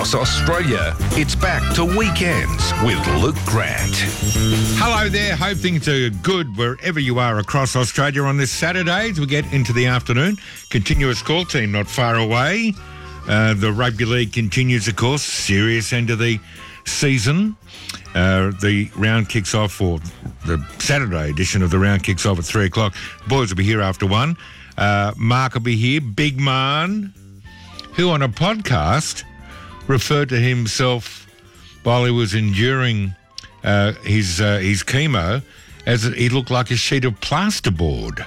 across Australia. It's back to Weekends with Luke Grant. Hello there. Hope things are good wherever you are across Australia on this Saturday as we get into the afternoon. Continuous call team not far away. The rugby league continues, of course. Serious end of the season. The round kicks off, or the Saturday edition of the round kicks off at 3 o'clock. Boys will be here after 1. Mark will be here. Big Man, who on a podcast referred to himself while he was enduring his chemo as he looked like a sheet of plasterboard,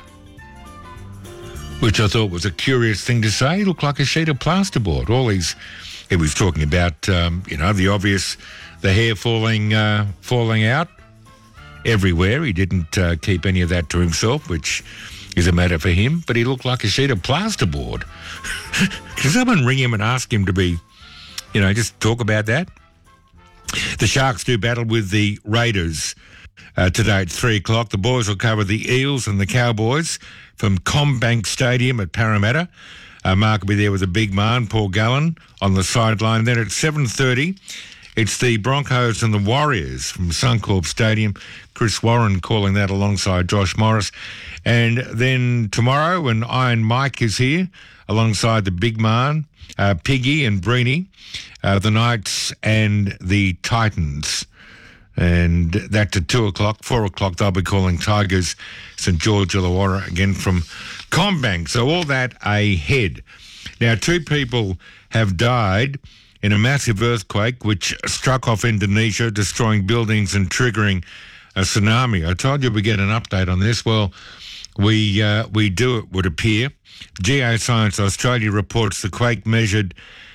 which I thought was a curious thing to say. He looked like a sheet of plasterboard. He was talking about, the obvious, the hair falling out everywhere. He didn't keep any of that to himself, which is a matter for him, but he looked like a sheet of plasterboard. Can someone ring him and ask him to be, just talk about that? The Sharks do battle with the Raiders today at 3 o'clock. The boys will cover the Eels and the Cowboys from CommBank Stadium at Parramatta. Mark will be there with the big man, Paul Gallen, on the sideline. Then at 7:30, it's the Broncos and the Warriors from Suncorp Stadium. Chris Warren calling that alongside Josh Morris. And then tomorrow, when Iron Mike is here, alongside the big man, Piggy and Breeny, the Knights and the Titans. And that's at 2 o'clock. 4 o'clock, they'll be calling Tigers, St George Illawarra, again from CommBank. So all that ahead. Now, 2 people have died in a massive earthquake which struck off Indonesia, destroying buildings and triggering a tsunami. I told you we'd get an update on this. Well, we do, it would appear. Geoscience Australia reports the quake measured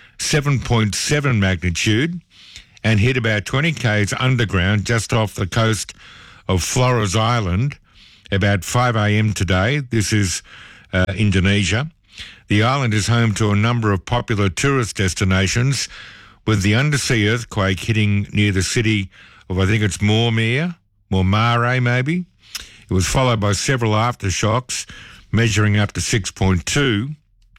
7.7 magnitude and hit about 20 k's underground just off the coast of Flores Island about 5 a.m. today. This is Indonesia. The island is home to a number of popular tourist destinations, with the undersea earthquake hitting near the city of, I think it's Mormare maybe. It was followed by several aftershocks measuring up to 6.2.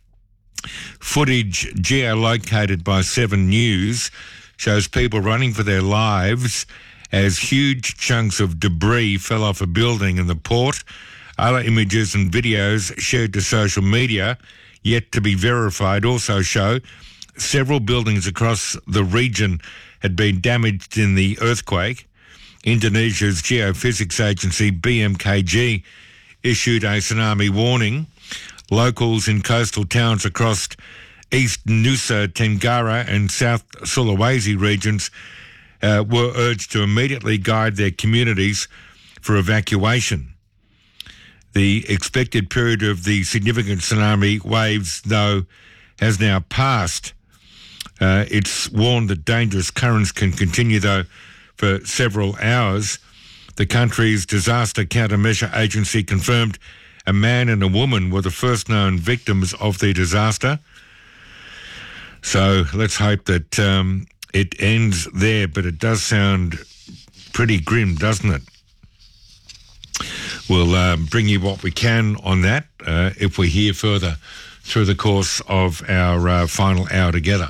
Footage geolocated by 7 News shows people running for their lives as huge chunks of debris fell off a building in the port. Other images and videos shared to social media, yet to be verified, also show several buildings across the region had been damaged in the earthquake. Indonesia's geophysics agency, BMKG, issued a tsunami warning. Locals in coastal towns across East Nusa Tenggara and South Sulawesi regions were urged to immediately guide their communities for evacuation. The expected period of the significant tsunami waves, though, has now passed. It's warned that dangerous currents can continue, though, for several hours. The country's disaster countermeasure agency confirmed a man and a woman were the first known victims of the disaster. So let's hope that it ends there, but it does sound pretty grim, doesn't it? We'll bring you what we can on that if we hear further through the course of our final hour together.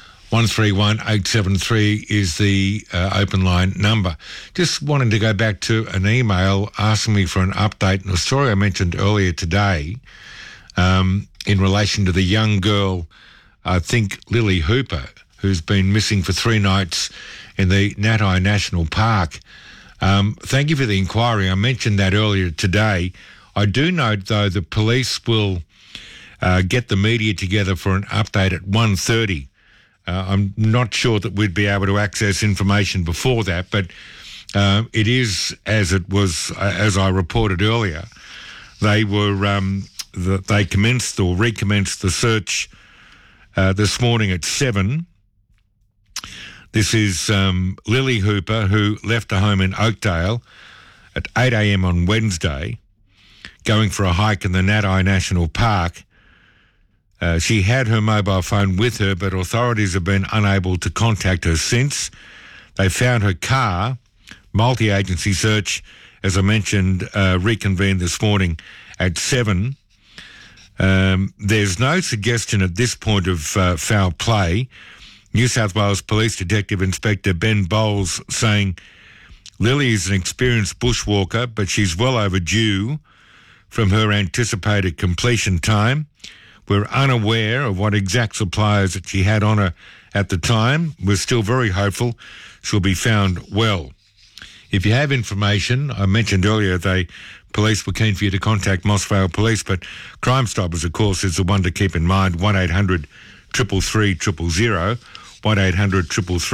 131873 is the open line number. Just wanted to go back to an email asking me for an update on a story I mentioned earlier today in relation to the young girl, I think Lily Hooper, who's been missing for 3 nights in the Natai National Park. Thank you for the inquiry. I mentioned that earlier today. I do note, though, the police will get the media together for an update at 1:30. I'm not sure that we'd be able to access information before that, but it is as it was, as I reported earlier. They were they commenced or recommenced the search this morning at 7. This is Lily Hooper, who left her home in Oakdale at 8 a.m. on Wednesday, going for a hike in the Natai National Park. She had her mobile phone with her, but authorities have been unable to contact her since. They found her car. Multi-agency search, as I mentioned, reconvened this morning at 7. There's no suggestion at this point of foul play. New South Wales Police Detective Inspector Ben Bowles saying Lily is an experienced bushwalker, but she's well overdue from her anticipated completion time. We're unaware of what exact supplies that she had on her at the time. We're still very hopeful she'll be found well. If you have information, I mentioned earlier police were keen for you to contact Moss Vale Police, but Crime Stoppers, of course, is the one to keep in mind. 1800 333 000, 1800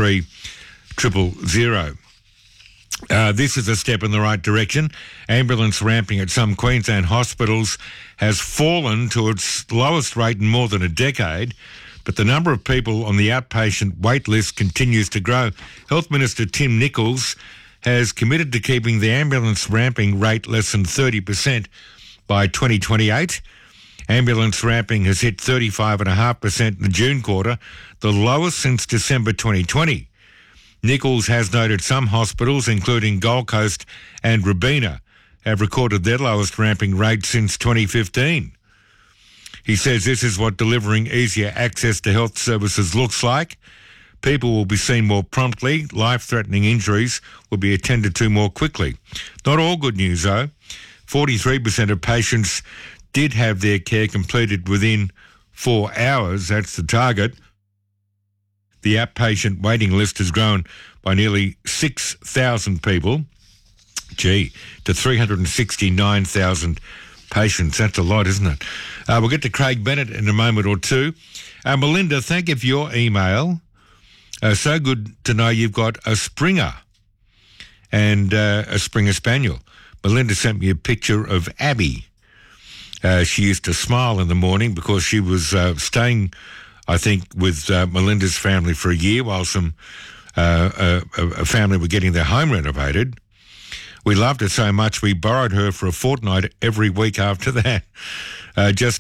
333 000. This is a step in the right direction. Ambulance ramping at some Queensland hospitals has fallen to its lowest rate in more than a decade, but the number of people on the outpatient wait list continues to grow. Health Minister Tim Nicholls has committed to keeping the ambulance ramping rate less than 30% by 2028. Ambulance ramping has hit 35.5% in the June quarter, the lowest since December 2020. Nicholls has noted some hospitals, including Gold Coast and Robina, have recorded their lowest ramping rate since 2015. He says this is what delivering easier access to health services looks like. People will be seen more promptly. Life-threatening injuries will be attended to more quickly. Not all good news, though. 43% of patients did have their care completed within 4 hours. That's the target. The outpatient waiting list has grown by nearly 6,000 people, to 369,000 patients. That's a lot, isn't it? We'll get to Craig Bennett in a moment or two. Melinda, thank you for your email. So good to know you've got a Springer and a Springer Spaniel. Melinda sent me a picture of Abby. She used to smile in the morning because she was staying, I think, with Melinda's family for a year while a family were getting their home renovated. We loved her so much we borrowed her for a fortnight every week after that. Just